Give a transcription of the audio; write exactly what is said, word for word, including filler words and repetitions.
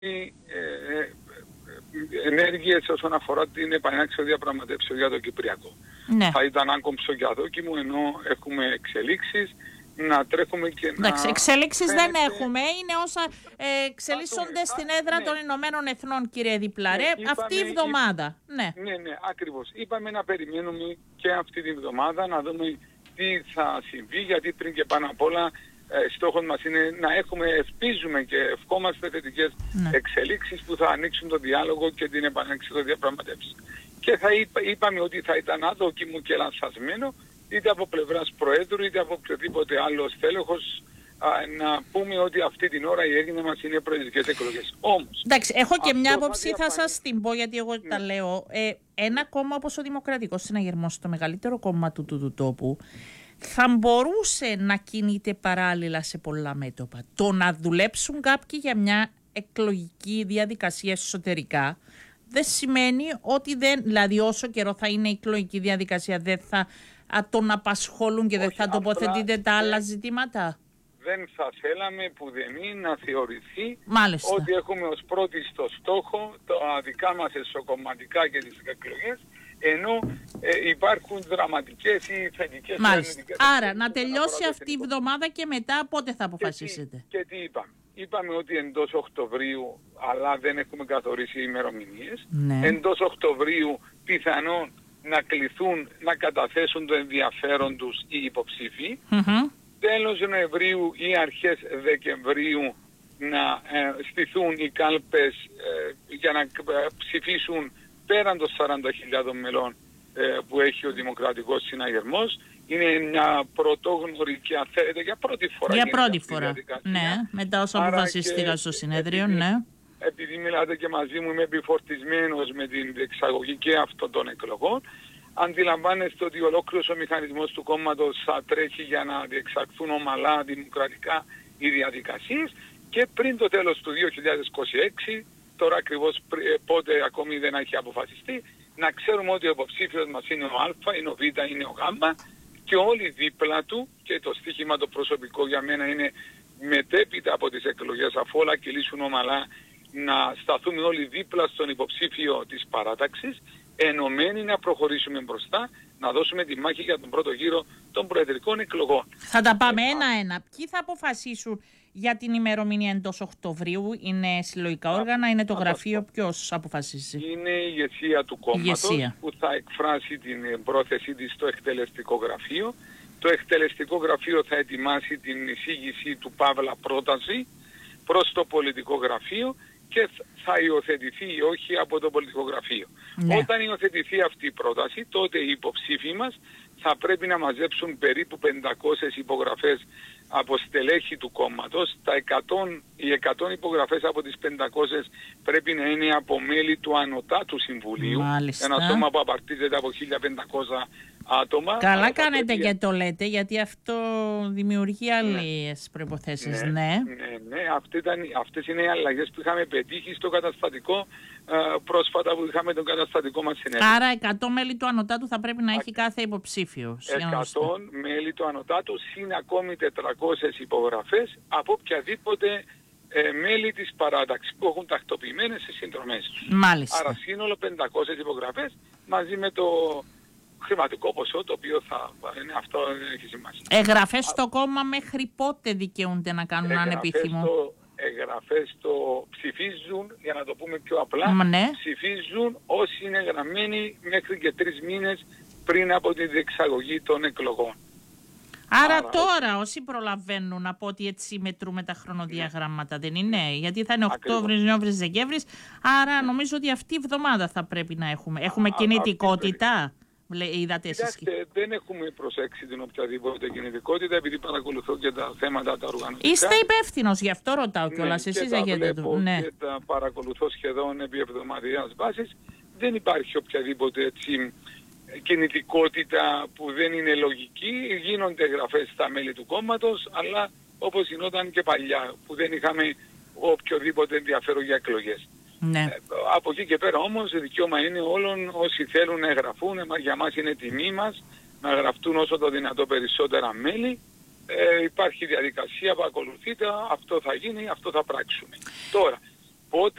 ε, ενέργειες όσον αφορά την επανέναρξη διαπραγματεύσεων για το Κυπριακό. Ναι. Θα ήταν άκομψο και αδόκιμο, ενώ έχουμε εξελίξεις, να τρέχουμε και Εντάξει, να... εξελίξεις φαίνεται... δεν έχουμε, είναι όσα ε, εξελίσσονται στην έδρα ναι. των Ηνωμένων Εθνών, κύριε Διπλαρέ, Ναι, είπαμε, αυτή η εβδομάδα. Ναι, ναι, ναι, ακριβώς. Είπαμε να περιμένουμε και αυτή την εβδομάδα, να δούμε τι θα συμβεί, γιατί πριν και πάνω απ' όλα ε, στόχος μας είναι να έχουμε, ελπίζουμε και ευχόμαστε θετικές ναι. εξελίξεις που θα ανοίξουν το διάλογο και την επανέξη των διαπραγματεύσεων. Και θα είπα, είπαμε ότι θα ήταν άδοκιμο και λανθασμένο, είτε από πλευράς Προέδρου είτε από οποιοδήποτε άλλο στέλεχος, α, να πούμε ότι αυτή την ώρα η έγινα μας είναι προεδρικές εκλογές. Όμως, εντάξει, έχω και μια άποψη, θα, διαφανεί... θα σας την πω γιατί εγώ ναι. τα λέω. Ε, ένα κόμμα όπως ο Δημοκρατικός Συναγερμός, το μεγαλύτερο κόμμα του, του, του τόπου, θα μπορούσε να κινείται παράλληλα σε πολλά μέτωπα. Το να δουλέψουν κάποιοι για μια εκλογική διαδικασία εσωτερικά δεν σημαίνει ότι δεν, δηλαδή όσο καιρό θα είναι η εκλογική διαδικασία δεν θα α, τον απασχολούν και όχι, δεν θα τοποθετείτε τα άλλα δεν, ζητήματα. Δεν θα θέλαμε πουδενή να θεωρηθεί Μάλιστα. ότι έχουμε ως πρώτη στο στόχο τα δικά μας εσωκομματικά και τις εκλογές, ενώ ε, υπάρχουν δραματικές ή θετικές. Μάλιστα. Άρα να τελειώσει αυτή η εβδομάδα και μετά πότε θα αποφασίσετε. Και τι, και τι είπαμε. Είπαμε ότι εντός Οκτωβρίου, αλλά δεν έχουμε καθορίσει ημερομηνίες, ναι. εντός Οκτωβρίου πιθανόν να κληθούν να καταθέσουν το ενδιαφέρον τους οι υποψήφοι. Mm-hmm. Τέλος Νοεμβρίου ή αρχές Δεκεμβρίου να ε, στηθούν οι κάλπες ε, για να ψηφίσουν πέραν των σαράντα χιλιάδων μελών ε, που έχει ο Δημοκρατικός Συναγερμός. Είναι μια πρωτόγνωρη και αν θέλετε για πρώτη φορά. Για πρώτη φορά, ναι, μετά όσα αποφασίστηκαν στο συνέδριο, επειδή, ναι. Επειδή μιλάτε και μαζί μου, είμαι επιφορτισμένος με την διεξαγωγή και αυτών των εκλογών. Αντιλαμβάνεστε ότι ολόκληρος ο μηχανισμός του κόμματος θα τρέχει για να διεξαχθούν ομαλά δημοκρατικά οι διαδικασίες και πριν το τέλος του δύο χιλιάδες είκοσι έξι, τώρα ακριβώς πότε ακόμη δεν έχει αποφασιστεί, να ξέρουμε ότι ο υποψήφιος μας είναι ο Α, είναι ο Β, είναι ο Γ και όλοι δίπλα του, και το στοίχημα το προσωπικό για μένα είναι μετέπειτα από τις εκλογές, αφού όλα κυλήσουν ομαλά, να σταθούμε όλοι δίπλα στον υποψήφιο της παράταξης, ενωμένοι να προχωρήσουμε μπροστά, να δώσουμε τη μάχη για τον πρώτο γύρο των προεδρικών εκλογών. Θα τα πάμε ένα-ένα. Ποιοι θα αποφασίσουν για την ημερομηνία εντός Οκτωβρίου? Είναι συλλογικά όργανα, είναι το γραφείο, ποιος αποφασίζει? Είναι η ηγεσία του κόμματος ηγεσία. που θα εκφράσει την πρόθεσή της στο εκτελεστικό γραφείο. Το εκτελεστικό γραφείο θα ετοιμάσει την εισήγηση του Παύλα πρόταση προς το πολιτικό γραφείο και θα υιοθετηθεί ή όχι από το πολιτικό γραφείο. Ναι. Όταν υιοθετηθεί αυτή η πρόταση, τότε οι υποψήφοι μας θα πρέπει να μαζέψουν περίπου πεντακόσιες υπογραφές από στελέχη του κόμματος. Τα εκατό, οι εκατό υπογραφές από τις πεντακόσιες πρέπει να είναι από μέλη του Ανωτάτου Συμβουλίου. Μάλιστα. Ένα σώμα που απαρτίζεται από χίλια πεντακόσια άτομα. Καλά κάνετε πρέπει... και το λέτε, γιατί αυτό δημιουργεί άλλες ναι. προϋποθέσεις. Ναι, ναι. ναι, ναι. Αυτή ήταν, αυτές είναι οι αλλαγές που είχαμε πετύχει στο καταστατικό ε, πρόσφατα που είχαμε τον καταστατικό μας συνέδριο. Άρα εκατό μέλη του Ανωτάτου θα πρέπει να έχει κάθε υποψήφιος. εκατό μέλη του Ανωτάτου συν ακόμη τετρακόσιες υπογραφές από οποιαδήποτε ε, μέλη της παράταξης που έχουν τακτοποιημένες στις συνδρομές τους. Μάλιστα. Άρα σύνολο πεντακόσιες υπογραφές μαζί με το χρηματικό ποσό το οποίο θα είναι αυτό έχει σημασία. Εγγραφές στο κόμμα μέχρι πότε δικαιούνται να κάνουν ανεπίθυμο? Στο, εγγραφές το ψηφίζουν, για να το πούμε πιο απλά, Μα, ναι. ψηφίζουν όσοι είναι γραμμένοι μέχρι και τρεις μήνες πριν από τη διεξαγωγή των εκλογών. Άρα, Άρα τώρα όσοι προλαβαίνουν, να πω ότι έτσι μετρούμε τα χρονοδιαγράμματα, ναι. δεν είναι? Γιατί θα είναι Οκτώβρης, Νοέμβρης, Δεκέμβρης, άρα νομίζω ότι αυτή η εβδομάδα θα πρέπει να έχουμε. Έχουμε Α, κινητικότητα. Είδατε εσείς. Κοιτάξτε, δεν έχουμε προσέξει την οποιαδήποτε κινητικότητα, επειδή παρακολουθώ και τα θέματα τα οργανωτικά. Είστε υπεύθυνος, γι' αυτό ρωτάω ναι, κιόλας. Εσείς έχετε το. Ναι, και τα παρακολουθώ σχεδόν επί εβδομαδιαίας βάσης. Δεν υπάρχει οποιαδήποτε έτσι κινητικότητα που δεν είναι λογική. Γίνονται εγγραφές στα μέλη του κόμματος, αλλά όπως γινόταν και παλιά, που δεν είχαμε οποιοδήποτε ενδιαφέρον για εκλογές. Ναι. Ε, από εκεί και πέρα όμως δικαίωμα είναι όλων όσοι θέλουν να εγγραφούν, για μας είναι τιμή μας να γραφτούν όσο το δυνατό περισσότερα μέλη. Ε, υπάρχει διαδικασία που ακολουθείται, αυτό θα γίνει, αυτό θα πράξουμε. Τώρα, Πότε